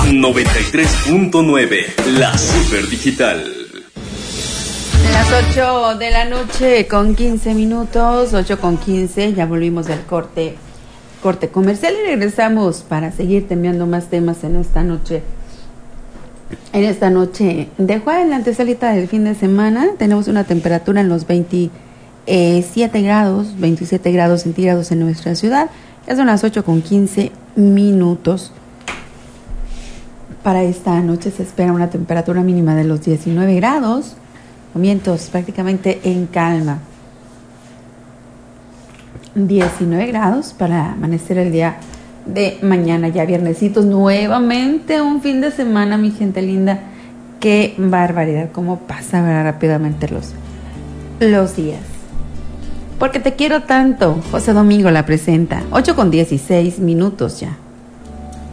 93.9, la super digital. Las 8 de la noche con 15 minutos, 8:15, ya volvimos del corte comercial y regresamos para seguirte enviando más temas en esta noche. En esta noche de jueves, en la antesalita del fin de semana, tenemos una temperatura en los 27 grados centígrados en nuestra ciudad. Ya son las 8:15 minutos. Para esta noche se espera una temperatura mínima de los 19 grados, vientos prácticamente en calma. 19 grados para amanecer el día de mañana, ya viernesitos, nuevamente un fin de semana, mi gente linda. Qué barbaridad, cómo pasa, ¿verdad?, rápidamente los días. Porque te quiero tanto, José Domingo la presenta. 8:16 minutos ya.